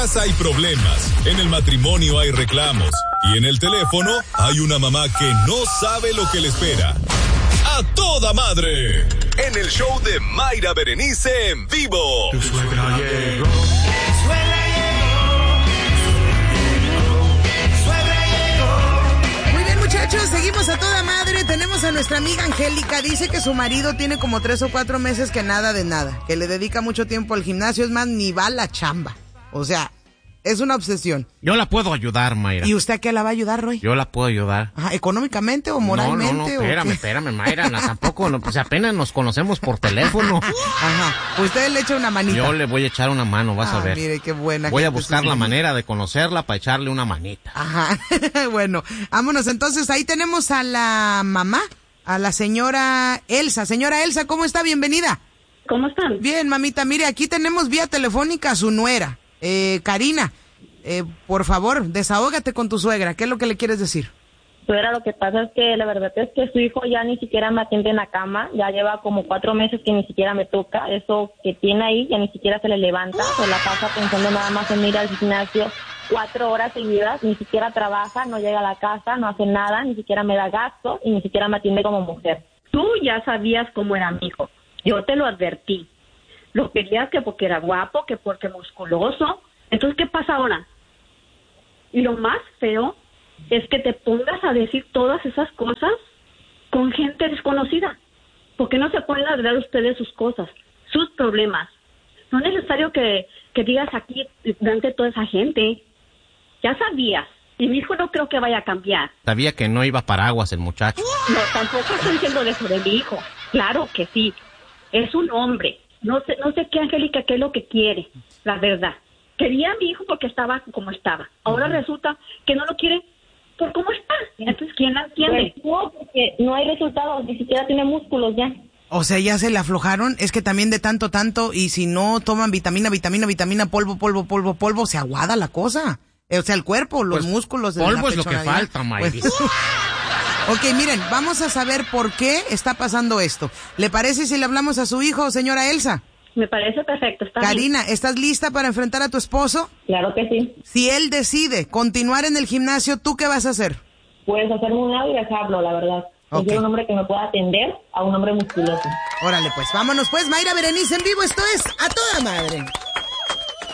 Hay problemas, en el matrimonio hay reclamos y en el teléfono hay una mamá que no sabe lo que le espera. ¡A toda madre! En el show de Mayra Berenice en vivo. Tu suegra llegó. Muy bien, muchachos, seguimos a toda madre. Tenemos a nuestra amiga Angélica. Dice que su marido tiene como 3 o 4 meses que nada de nada, que le dedica mucho tiempo al gimnasio, es más, ni va a la chamba. O sea, es una obsesión. Yo la puedo ayudar, Mayra. ¿Y usted a qué la va a ayudar, Roy? Yo la puedo ayudar. Ajá, ¿económicamente o moralmente? No, espérame, Mayra, tampoco, pues apenas nos conocemos por teléfono. Ajá, usted le echa una manita. Yo le voy a echar una mano, vas a ver. Mire, qué buena. Voy a buscar la manera de conocerla para echarle una manita. Ajá, bueno, vámonos entonces, ahí tenemos a la mamá, a la señora Elsa. Señora Elsa, ¿cómo está? Bienvenida. ¿Cómo están? Bien, mamita, mire, aquí tenemos vía telefónica a su nuera. Karina, por favor, desahógate con tu suegra. ¿Qué es lo que le quieres decir? Suegra, lo que pasa es que la verdad es que su hijo ya ni siquiera me atiende en la cama. Ya lleva como 4 meses que ni siquiera me toca. Eso que tiene ahí ya ni siquiera se le levanta. Se la pasa pensando nada más en ir al gimnasio 4 horas seguidas. Ni siquiera trabaja, no llega a la casa, no hace nada, ni siquiera me da gasto y ni siquiera me atiende como mujer. Tú ya sabías cómo era mi hijo. Yo te lo advertí. Lo querías que porque era guapo, que porque musculoso. Entonces, ¿qué pasa ahora? Y lo más feo es que te pongas a decir todas esas cosas con gente desconocida. Porque no se pueden hablar ustedes sus cosas, sus problemas. No es necesario que digas aquí delante toda esa gente. Ya sabías. Y mi hijo no creo que vaya a cambiar. Sabía que no iba paraguas el muchacho. No, tampoco estoy diciendo eso de mi hijo. Claro que sí. Es un hombre. No sé qué, Angélica, qué es lo que quiere, la verdad. Quería a mi hijo porque estaba como estaba. Ahora resulta que no lo quiere por cómo está. Entonces, ¿quién la entiende? Pues no, porque no hay resultados, ni siquiera tiene músculos ya. O sea, ya se le aflojaron. Es que también de tanto, y si no toman vitamina, polvo, se aguada la cosa. O sea, el cuerpo, los músculos. Polvo es lo que falta, Mayra. Pues, ok, miren, vamos a saber por qué está pasando esto. ¿Le parece si le hablamos a su hijo, señora Elsa? Me parece perfecto, está Karina, bien. ¿estás lista para enfrentar a tu esposo? Claro que sí. Si él decide continuar en el gimnasio, ¿tú qué vas a hacer? Puedes hacerme un lado y dejarlo, la verdad. Okay. Quiero un hombre que me pueda atender a un hombre musculoso. Órale, pues, vámonos pues, Mayra Berenice en vivo, esto es A Toda Madre.